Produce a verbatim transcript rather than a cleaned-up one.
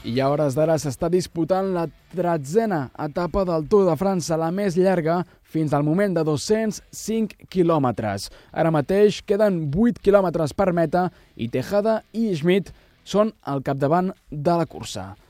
I a hores d'ara s'està disputant la tretzena etapa del Tour de França, la més llarga fins al moment de dos-cents cinc quilòmetres. Ara mateix queden vuit quilòmetres per meta i Tejada i Schmidt són al capdavant de la cursa.